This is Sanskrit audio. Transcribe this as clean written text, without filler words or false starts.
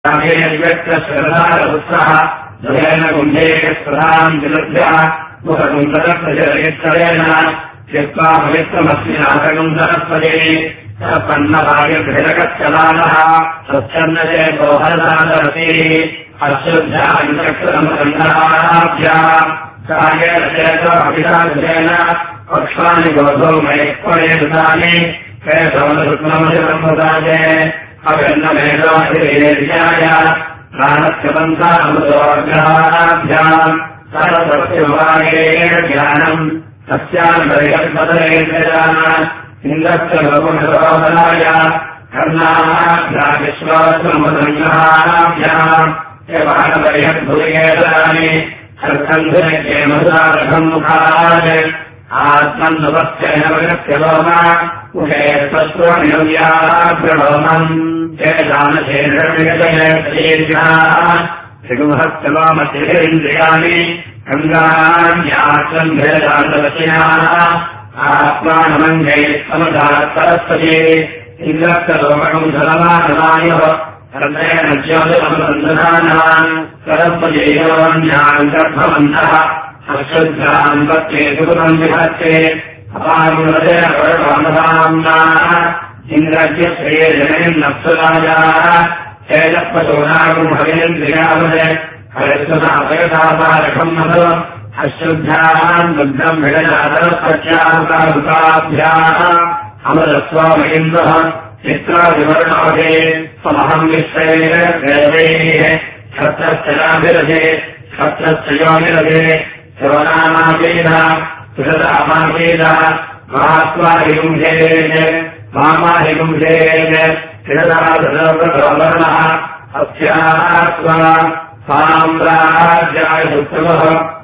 व्यक्तश्रदारपुत्रः द्वयेन कुम्भे स्प्रधाम् विलभ्यः मुखकुन्दरप्रजरेण त्यक्त्वा पवित्रमस्मि नाथकुन्दरस्वरे पन्नभागभेदकच्छलानः स्वच्छन्दे गोहरदादरति अश्रुभ्याम् कायेन चेतो अभिषाघ्रेण पक्ष्वानि गोधो मयक्वरे कृतानि केशवनरुक्ममुदाजे अभिन्नमेधाधिरेर्याय प्राणस्यबन्धामृतोऽग्रहाभ्याम् सर्वस्यवागेण ज्ञानम् तस्यान्तरिगर्भदरेन्द्रजान इन्द्रस्य लोकमृतोदराय कर्णाभ्याविश्वासमुदङ्गाभ्याम् यवानपरिहद्भुरिगेतराणि सर्कन्धेमसारघम् मुखात् आत्मन्नुपस्येन विगस्य लोमा मुखे स्वस्वनिव्याभ्रणोमम् त्रिगुहस्तलोमतिरेन्द्रियाणि गङ्गान्यात्मन्भेदान्तवशिनाः आत्मानमङ्गैः समधात्परस्पति इन्द्रस्तलोकम् धनवानवायोः हृदयेन ज्योतिरमबन्धनानाम् सरस्वतीयोन्याम् गर्भवन्तः अशुद्धाम् पत्ये सुकृतम् विहत्ते अपारुणतेन वर्णवामधाम्नाः इन्द्रस्य श्रेयजनेन्नप्सुराजाः तेजःपशूनागुम्भवेन्द्रियावदे हरिस्वनाभयतापारखम् मधु अशुद्धाम् दुग्धम् विगजातरस्पत्याहुताभ्याः अमरस्वामयिन्द्रः चित्रादिवर्णवधे समहम् विश्वेन देवैः क्षत्रश्चयाभिरधे क्षत्रश्चयोनिरधे श्रवणामावेद सुषदामावेद महात्वाहिगुंभेन मामाहिगुंभेन शिरदादवर्णः अस्यात्मा साम्राज्याय उत्तमः